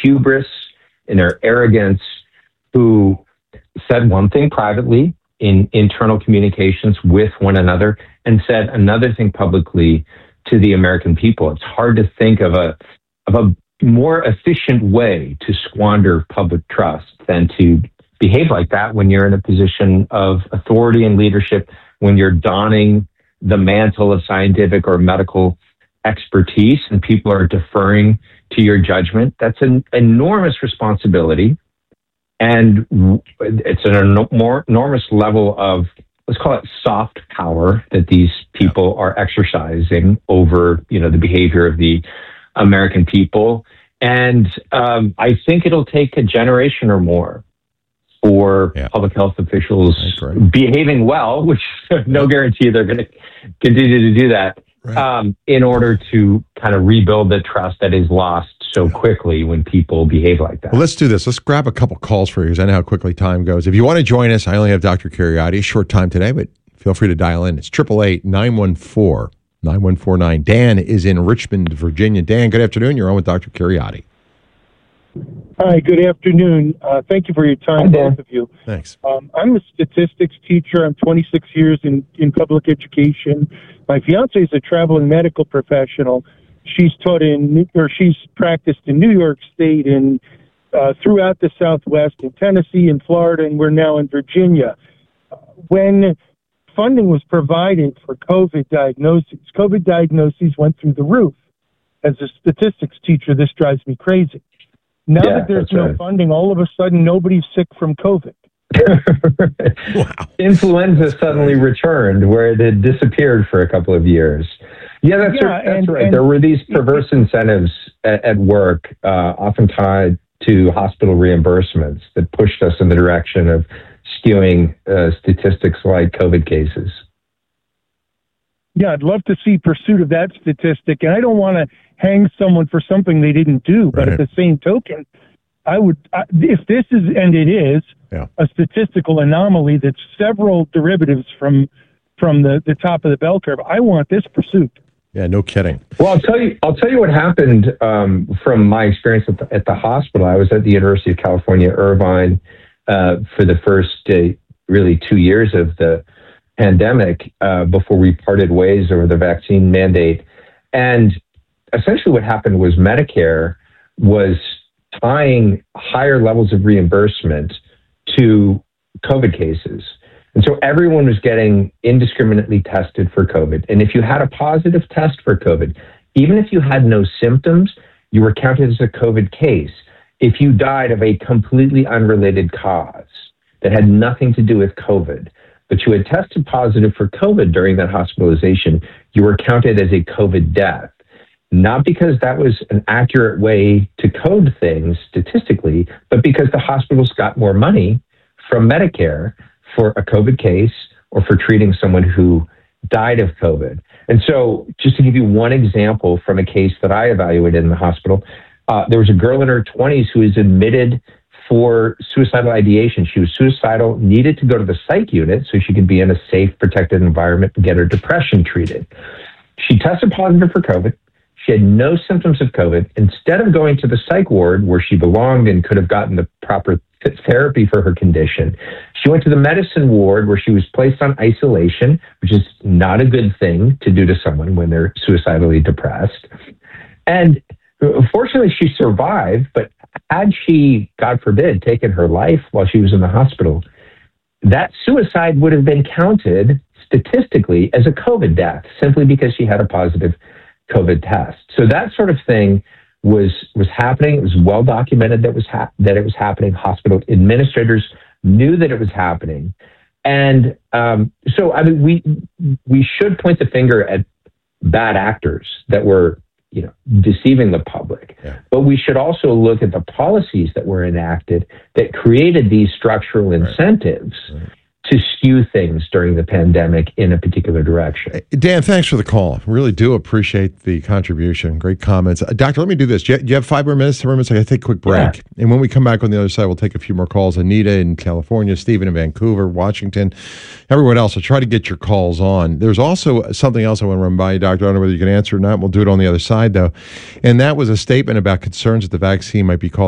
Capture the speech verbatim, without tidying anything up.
hubris, in their arrogance, who said one thing privately in internal communications with one another and said another thing publicly to the American people. It's hard to think of a of a more efficient way to squander public trust than to behave like that when you're in a position of authority and leadership, when you're donning the mantle of scientific or medical expertise and people are deferring to your judgment. That's an enormous responsibility. And it's an enor- enormous level of, let's call it soft power that these people are exercising over, you know, the behavior of the American people. And um, I think it'll take a generation or more for yeah. public health officials behaving well, which no guarantee they're going to continue to do that, right. um, in order to kind of rebuild the trust that is lost so quickly when people behave like that. Well, let's do this. Let's grab a couple calls for you because I know how quickly time goes. If you want to join us, I only have Doctor Kheriaty. Short time today, but feel free to dial in. It's eight eight eight, nine one four, nine one four nine. Dan is in Richmond, Virginia. Dan, good afternoon. You're on with Doctor Kheriaty. Hi, good afternoon. Uh, thank you for your time, Hi, both of you. Thanks. Um, I'm a statistics teacher. I'm twenty-six years in, in public education. My fiance is a traveling medical professional. She's taught in, or she's practiced in New York State and uh, throughout the Southwest, in Tennessee and Florida, and we're now in Virginia. When funding was provided for COVID diagnoses, COVID diagnoses went through the roof. As a statistics teacher, this drives me crazy. Now yeah, that there's that's no right. funding, all of a sudden nobody's sick from COVID. Wow. Influenza suddenly returned where it had disappeared for a couple of years. Yeah, that's, Yeah, right. that's and- right. and- There were these perverse incentives at, at work, uh, often tied to hospital reimbursements that pushed us in the direction of skewing uh, statistics like COVID cases. Yeah, I'd love to see pursuit of that statistic, and I don't want to hang someone for something they didn't do, but Right. at the same token, I would, I, if this is, and it is, Yeah. a statistical anomaly that's several derivatives from from the, the top of the bell curve, I want this pursuit. Yeah, no kidding. Well, I'll tell you. I'll tell you what happened um, from my experience at the, at the hospital. I was at the University of California, Irvine, uh, for the first uh, really two years of the pandemic uh, before we parted ways over the vaccine mandate. And essentially, what happened was Medicare was tying higher levels of reimbursement to COVID cases. And so everyone was getting indiscriminately tested for COVID. And if you had a positive test for COVID, even if you had no symptoms, you were counted as a COVID case. If you died of a completely unrelated cause that had nothing to do with COVID, but you had tested positive for COVID during that hospitalization, you were counted as a COVID death. Not because that was an accurate way to code things statistically, but because the hospitals got more money from Medicare for a COVID case or for treating someone who died of COVID. And so just to give you one example from a case that I evaluated in the hospital, uh, there was a girl in her twenties who was admitted for suicidal ideation. She was suicidal, needed to go to the psych unit so she could be in a safe, protected environment and get her depression treated. She tested positive for COVID. She had no symptoms of COVID. Instead of going to the psych ward where she belonged and could have gotten the proper therapy for her condition, she went to the medicine ward where she was placed on isolation, which is not a good thing to do to someone when they're suicidally depressed. And fortunately, she survived, but had she, God forbid, taken her life while she was in the hospital, that suicide would have been counted statistically as a COVID death simply because she had a positive COVID test. So that sort of thing was was happening. It was well documented that was ha- that it was happening. Hospital administrators knew that it was happening, and um, so I mean, we we should point the finger at bad actors that were, you know, deceiving the public, yeah. but we should also look at the policies that were enacted that created these structural incentives. Right. Right. to skew things during the pandemic in a particular direction. Dan, thanks for the call. Really do appreciate the contribution. Great comments. Uh, doctor, let me do this. Do you, do you have five more minutes, ten more minutes? I got to take a quick break. Yeah. And when we come back on the other side, we'll take a few more calls. Anita in California, Stephen in Vancouver, Washington, everyone else. I'll try to get your calls on. There's also something else I want to run by you, Doctor. I don't know whether you can answer or not. We'll do it on the other side, though. And that was a statement about concerns that the vaccine might be called